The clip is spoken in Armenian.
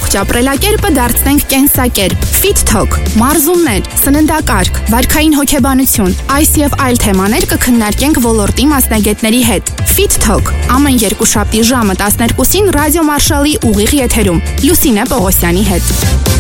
առողջ ապրելակերպը դարձնենք կենսակերպ։ Fit Talk, մարզումներ, սննդակարգ, վարքային հոգեբանություն, այս եւ այլ թեմաներ կքննարկենք ոլորտի մասնագետների հետ։ Fit Talk ամեն երկուշաբթի ժամը 12-ին Ռադիո Մարշալի ուղիղ եթերում Լուսինե Պողոսյանի հետ։